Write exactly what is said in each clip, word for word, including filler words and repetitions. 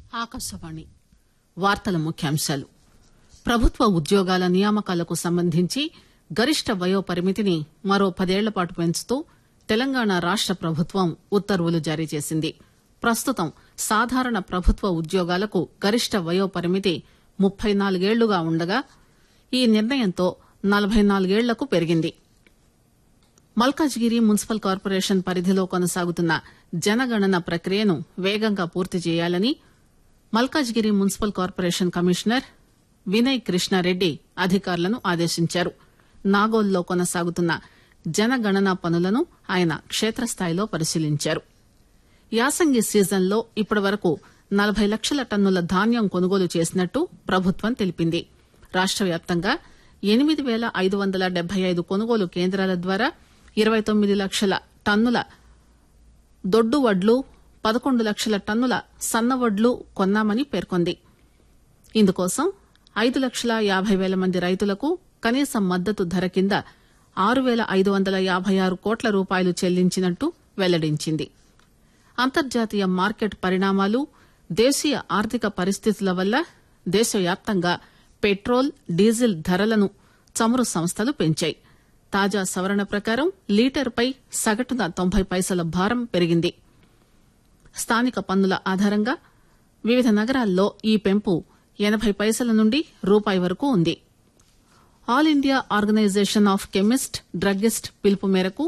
ఆకాశవాణి వార్తల ముఖ్యాంశాలు. ప్రభుత్వ ఉద్యోగాల నియామకాలకు సంబంధించి గరిష్ట వయో పరిమితిని మరో పదేళ్ల పాటు పెంచుతూ తెలంగాణ రాష్ట ప్రభుత్వం ఉత్తర్వులు జారీ చేసింది. ప్రస్తుతం సాధారణ ప్రభుత్వ ఉద్యోగాలకు గరిష్ట వయో పరిమితి ముప్పై నాలుగేళ్లుగా ఉండగా ఈ నిర్ణయంతో నలభై నాలుగేళ్లకు పెరిగింది. మల్కాజిగిరి మున్సిపల్ కార్పొరేషన్ పరిధిలో కొనసాగుతున్న జనగణన ప్రక్రియను వేగంగా పూర్తి చేయాలని Malkajgiri municipal corporation commissioner Vinay Krishna Reddy అధికారులను ఆదేశించారు. నాగోల్లో కొనసాగుతున్న జనగణన పనులను ఆయన క్షేత్రస్థాయిలో పరిశీలించారు. యాసంగి సీజన్లో ఇప్పటివరకు నలభై లక్షల టన్నుల ధాన్యం కొనుగోలు చేసినట్టు ప్రభుత్వం తెలిపింది. రాష్ట వ్యాప్తంగా ఎనిమిది పేల ఐదు వందల డెబ్బై ఐదు కొనుగోలు కేంద్రాల ద్వారా ఇరవై తొమ్మిది లక్షల టన్నుల దొడ్డు వడ్లు, పదకొండు లక్షల టన్నుల సన్న వడ్లు కొన్నామని పేర్కొంది. ఇందుకోసం ఐదు లక్షల యాబై పేల మంది రైతులకు కనీస మద్దతు ధర కింద ఆరు పేల ఐదు వందల యాబై ఆరు కోట్ల రూపాయలు చెల్లించినట్టు వెల్లడించింది. అంతర్జాతీయ మార్కెట్ పరిణామాలు, దేశీయ ఆర్థిక పరిస్థితుల వల్ల దేశవ్యాప్తంగా పెట్రోల్, డీజిల్ ధరలను చమురు సంస్థలు పెంచాయి. తాజా సవరణ ప్రకారం లీటర్పై సగటున తొంభై పైసల భారం పెరిగింది. స్థానిక పన్నుల ఆధారంగా వివిధ నగరాల్లో ఈ పెంపు ఎనబై పైసల నుండి రూపాయి వరకు ఉంది. All India organisation of chemist, druggist పిలుపు మేరకు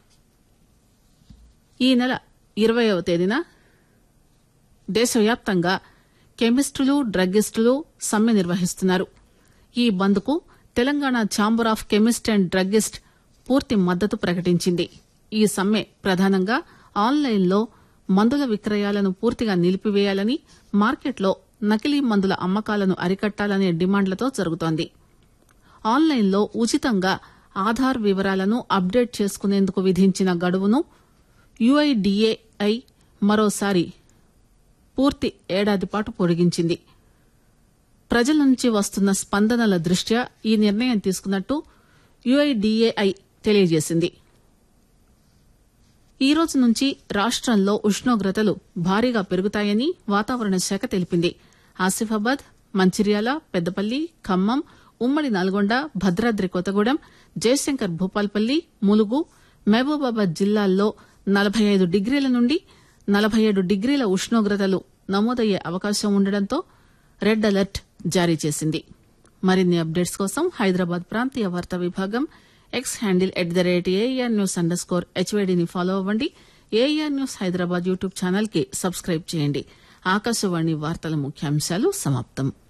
ఈ నెల ఇరవైవ తేదీన దేశవ్యాప్తంగా కెమిస్టులు, డ్రగ్గిస్టులు సమ్మె నిర్వహిస్తున్నారు. ఈ బంద్కు Telangana chamber of chemist and druggist పూర్తి మద్దతు ప్రకటించింది. ఈ సమ్మె ప్రధానంగా ఆన్లైన్లో మందుల విక్రయాలను పూర్తిగా నిలిపివేయాలని, మార్కెట్లో నకిలీ మందుల అమ్మకాలను అరికట్టాలనే డిమాండ్లతో జరుగుతోంది. ఆన్లైన్లో ఉచితంగా ఆధార్ వివరాలను అప్డేట్ చేసుకునేందుకు విధించిన గడువును యుఐడిఏఐ మరోసారి పూర్తి ఏడాది పాటు పొడిగించింది. ప్రజల నుంచి వస్తున్న స్పందనల దృష్ట్యా ఈ నిర్ణయం తీసుకున్నట్టు యుఐడిఏఐ తెలియజేసింది. ఈ రోజు నుంచి రాష్టంలో ఉష్ణోగ్రతలు భారీగా పెరుగుతాయని వాతావరణ శాఖ తెలిపింది. ఆసిఫాబాద్, మంచిర్యాల, పెద్దపల్లి, ఖమ్మం, ఉమ్మడి నల్గొండ, భద్రాద్రి కొత్తగూడెం, జయశంకర్ భూపాల్పల్లి, ములుగు, మహబూబాబాద్ జిల్లాల్లో నలభై ఐదు డిగ్రీల నుండి నలభై ఏడు డిగ్రీల ఉష్ణోగ్రతలు నమోదయ్యే అవకాశం ఉండడంతో రెడ్ అలర్ట్ జారీ చేసింది. మరిన్ని అప్డేట్స్ కోసం హైదరాబాద్ ప్రాంతీయ వార్తా విభాగం X handle at the rate AR news under score హెచ్వైడీని follow అవ్వండి. AR news Hyderabad YouTube channel కి సబ్స్క్రైబ్ చేయండి. ఆకాశవాణి వార్తల ముఖ్యాంశాలు సమాప్తం.